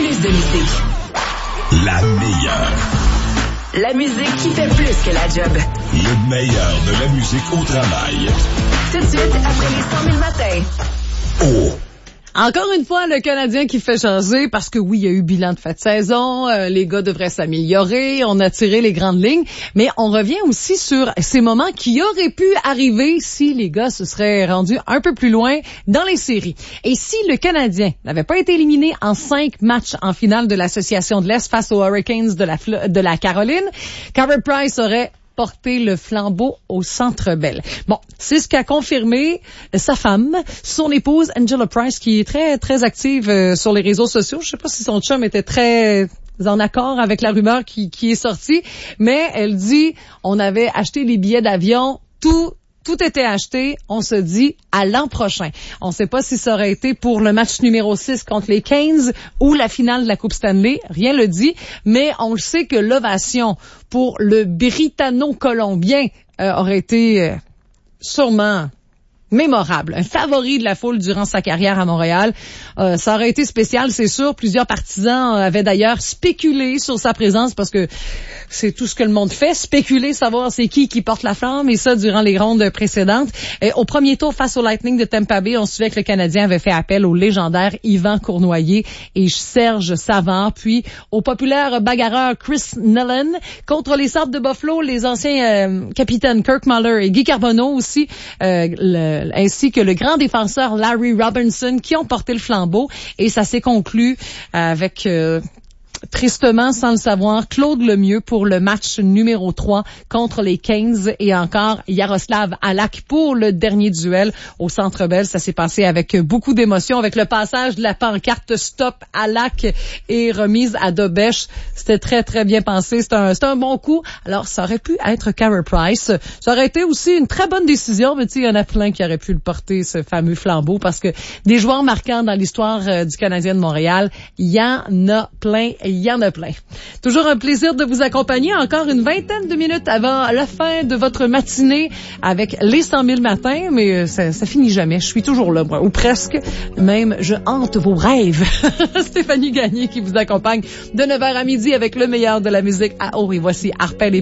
plus de musique. La meilleure. La musique qui fait plus que la job. Le meilleur de la musique au travail. Tout de suite, après les 100 000 matins. Oh! Encore une fois, le Canadien qui fait changer parce que oui, il y a eu bilan de fin de saison, les gars devraient s'améliorer, on a tiré les grandes lignes, mais on revient aussi sur ces moments qui auraient pu arriver si les gars se seraient rendus un peu plus loin dans les séries. Et si le Canadien n'avait pas été éliminé en 5 matchs en finale de l'Association de l'Est face aux Hurricanes de la Caroline, Carey Price aurait porter le flambeau au Centre Bell. Bon, c'est ce qu'a confirmé sa femme, son épouse Angela Price, qui est très très active sur les réseaux sociaux. Je sais pas si son chum était très en accord avec la rumeur qui est sortie, mais elle dit on avait acheté les billets d'avion, tout était acheté, on se dit à l'an prochain. On ne sait pas si ça aurait été pour le match numéro 6 contre les Canes ou la finale de la Coupe Stanley, rien le dit, mais on le sait que l'ovation pour le Britanno-Colombien aurait été sûrement mémorable, un favori de la foule durant sa carrière à Montréal. Ça aurait été spécial, c'est sûr. Plusieurs partisans avaient d'ailleurs spéculé sur sa présence parce que c'est tout ce que le monde fait, spéculer, savoir c'est qui porte la flamme, et ça durant les rondes précédentes. Au premier tour face au Lightning de Tampa Bay, on se souvient que le Canadien avait fait appel au légendaire Yvan Cournoyer et Serge Savard, puis au populaire bagarreur Chris Nellen contre les Sabres de Buffalo, les anciens capitaines Kirk Muller et Guy Carbonneau aussi, ainsi que le grand défenseur Larry Robinson qui ont porté le flambeau, et ça s'est conclu avec tristement, sans le savoir, Claude Lemieux pour le match numéro 3 contre les Canes, et encore Yaroslav Halak pour le dernier duel au Centre Bell. Ça s'est passé avec beaucoup d'émotion, avec le passage de la pancarte Stop Halak et remise à Dobèche. C'était très, très bien pensé. C'était un bon coup. Alors, ça aurait pu être Carey Price. Ça aurait été aussi une très bonne décision, mais tu sais, il y en a plein qui auraient pu le porter, ce fameux flambeau, parce que des joueurs marquants dans l'histoire du Canadien de Montréal, il y en a plein. Il y en a plein. Toujours un plaisir de vous accompagner encore une vingtaine de minutes avant la fin de votre matinée avec les 100 000 matins, mais ça finit jamais. Je suis toujours là, moi, ou presque. Même, je hante vos rêves. Stéphanie Gagné qui vous accompagne de 9h à midi avec le meilleur de la musique à Haut. Et voici Arpel et